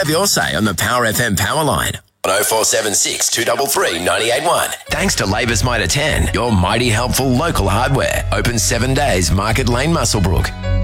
Have your say on the Power FM Power Line. 0476 233 981. Thanks to Labour's Mitre 10, your mighty helpful local hardware. Open 7 days, Market Lane, Muswellbrook.